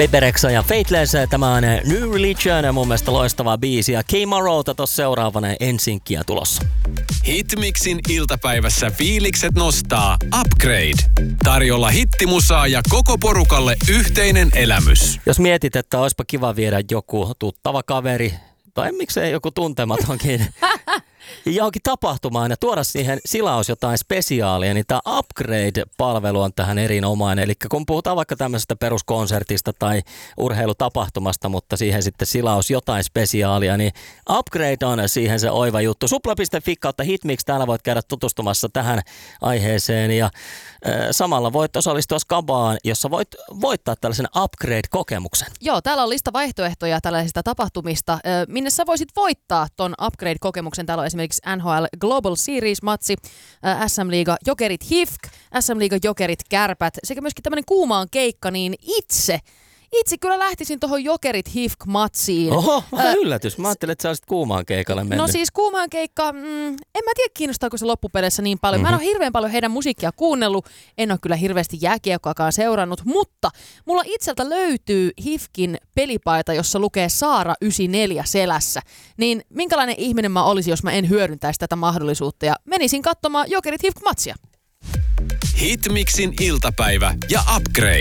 Bebe Rexha ja Faithless, tämä on New Religion, mun mielestä loistava biisi. Ja K-Marota tossa seuraavana Ensinkkiä tulossa. Hitmixin iltapäivässä fiilikset nostaa Upgrade. Tarjolla hittimusaa ja koko porukalle yhteinen elämys. Jos mietit, että olisipa kiva viedä joku tuttava kaveri, tai miksei joku tuntematonkin, johonkin tapahtumaan ja tuoda siihen silaus jotain spesiaalia, niin tämä Upgrade-palvelu on tähän erinomainen. Eli kun puhutaan vaikka tämmöisestä peruskonsertista tai urheilutapahtumasta, mutta siihen sitten silaus jotain spesiaalia, niin Upgrade on siihen se oiva juttu. Supla.fi/hitmix, täällä voit käydä tutustumassa tähän aiheeseen ja samalla voit osallistua skabaan, jossa voit voittaa tällaisen Upgrade-kokemuksen. Joo, täällä on lista vaihtoehtoja tällaisista tapahtumista, minne sä voisit voittaa ton Upgrade-kokemuksen. Täällä on esimerkiksi NHL Global Series-matsi, SM-liiga Jokerit HIFK, SM-liiga Jokerit Kärpät sekä myöskin tämmöinen kuumaan keikka, niin itse kyllä lähtisin tuohon Jokerit HIFK-matsiin. Oho, vähän yllätys. Mä ajattelin, että sä olisit kuumaan keikalle mennyt. No siis kuumaan keikka, en mä tiedä kiinnostaako se loppupeleissä niin paljon. Mä en ole hirveän paljon heidän musiikkia kuunnellut, en ole kyllä hirveästi jääkiekkoakaan seurannut, mutta mulla itseltä löytyy HIFKin pelipaita, jossa lukee Saara 94 selässä. Niin minkälainen ihminen mä olisin, jos mä en hyödyntäisi tätä mahdollisuutta ja menisin katsomaan Jokerit HIFK-matsia. Hitmixin iltapäivä ja Upgrade.